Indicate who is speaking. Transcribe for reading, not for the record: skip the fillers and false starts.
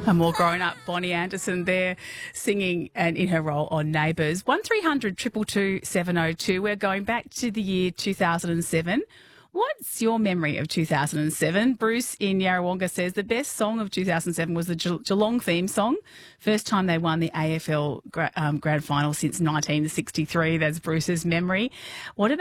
Speaker 1: A more grown-up Bonnie Anderson there singing and in her role on Neighbours. 1300 222 702. We're going back to the year 2007. What's your memory of 2007? Bruce in Yarrawonga says the best song of 2007 was the Geelong theme song. First time they won the AFL grand final since 1963. That's Bruce's memory. What about